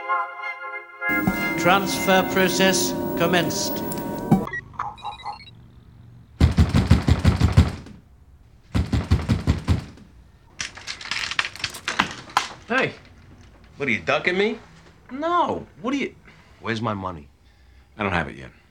Transfer process commenced. Hey. What, are you ducking me? No. What are you... Where's my money? I don't have it yet.